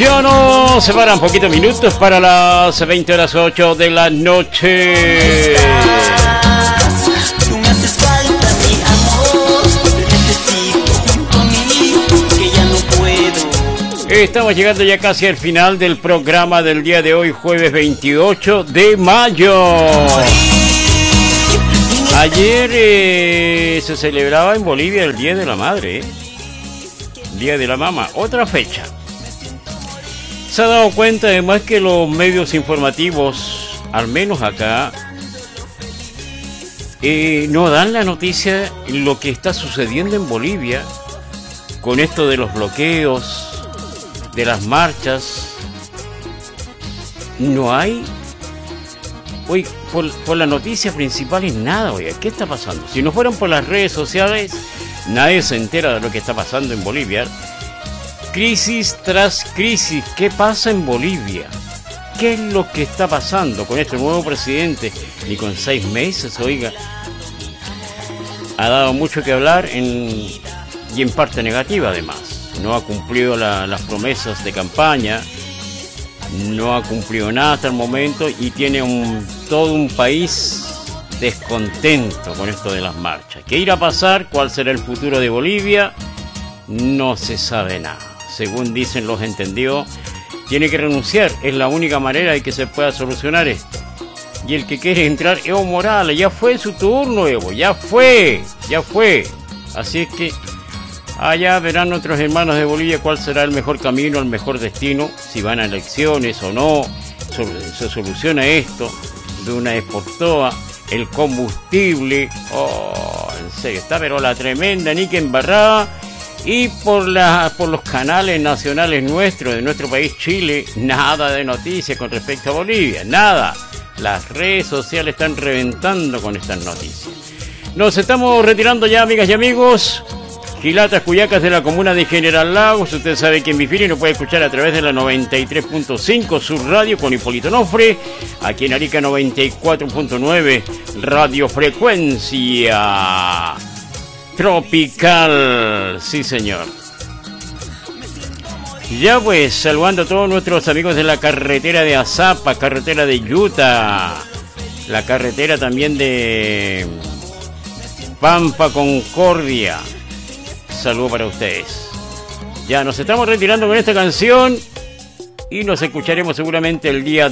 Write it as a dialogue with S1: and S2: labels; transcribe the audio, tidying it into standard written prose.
S1: Ya nos separan poquitos minutos para las 20:08 de la noche.
S2: Tú me haces falta, mi amor. Te necesito junto a mí, que ya no puedo.
S1: Estamos llegando ya casi al final del programa del día de hoy, jueves 28 de mayo. Ayer se celebraba en Bolivia el Día de la Madre, Día de la Mama, otra fecha. Se ha dado cuenta además que los medios informativos, al menos acá, no dan la noticia de lo que está sucediendo en Bolivia con esto de los bloqueos, de las marchas. No hay, hoy por las noticias principales nada, oiga, ¿qué está pasando? Si no fueran por las redes sociales, nadie se entera de lo que está pasando en Bolivia. Crisis tras crisis, ¿qué pasa en Bolivia? ¿Qué es lo que está pasando con este nuevo presidente? Ni con 6 meses, oiga. Ha dado mucho que hablar y en parte negativa además. No ha cumplido las promesas de campaña, no ha cumplido nada hasta el momento y tiene todo un país descontento con esto de las marchas. ¿Qué irá a pasar? ¿Cuál será el futuro de Bolivia? No se sabe nada. Según dicen los entendidos, tiene que renunciar. Es la única manera de que se pueda solucionar esto. Y el que quiere entrar, Evo Morales, ya fue su turno, Evo, ya fue. Así es que allá verán nuestros hermanos de Bolivia cuál será el mejor camino, el mejor destino, si van a elecciones o no, se soluciona esto de una vez por todas. El combustible, en serio, está pero la tremenda nica embarrada. Y por los canales nacionales nuestros, de nuestro país Chile, nada de noticias con respecto a Bolivia, nada. Las redes sociales están reventando con estas noticias. Nos estamos retirando ya, amigas y amigos. Quilatas, Cuyacas de la comuna de General Lagos. Usted sabe que en Bifiri nos puede escuchar a través de la 93.5 Sur Radio con Hipólito Nofre. Aquí en Arica 94.9 Radio Frecuencia Tropical, sí señor. Ya pues, saludando a todos nuestros amigos de la carretera de Azapa, carretera de Utah, la carretera también de Pampa Concordia. Saludo para ustedes. Ya nos estamos retirando con esta canción y nos escucharemos seguramente el día de